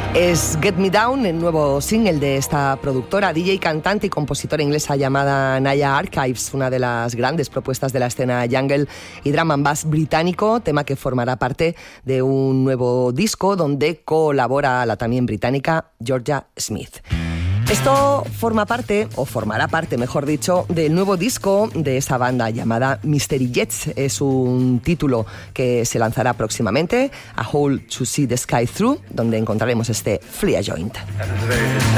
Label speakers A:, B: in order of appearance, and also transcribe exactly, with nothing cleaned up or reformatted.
A: Es Get Me Down, el nuevo single de esta productora, D J, cantante y compositora inglesa llamada Naya Archives, una de las grandes propuestas de la escena jungle y drum and bass británico, tema que formará parte de un nuevo disco donde colabora la también británica Georgia Smith. Esto forma parte, o formará parte, mejor dicho, del nuevo disco de esa banda llamada Mystery Jets. Es un título que se lanzará próximamente, A Hole to See the Sky Through, donde encontraremos este Flea Joint.